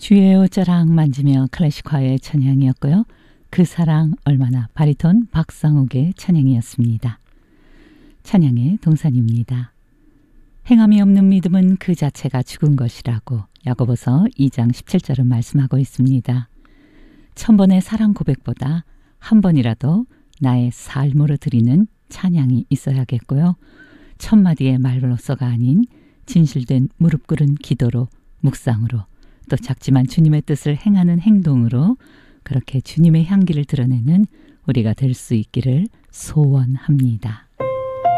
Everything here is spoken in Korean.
주의 옷자락 만지며 클래식화의 찬양이었고요. 그 사랑 얼마나 바리톤 박상욱의 찬양이었습니다. 찬양의 동산입니다. 행함이 없는 믿음은 그 자체가 죽은 것이라고 야고보서 2장 17절은 말씀하고 있습니다. 1000번의 사랑 고백보다 한 번이라도 나의 삶으로 드리는 찬양이 있어야겠고요. 1000마디의 말로서가 아닌 진실된 무릎 꿇은 기도로, 묵상으로, 또 작지만 주님의 뜻을 행하는 행동으로 그렇게 주님의 향기를 드러내는 우리가 될 수 있기를 소원합니다.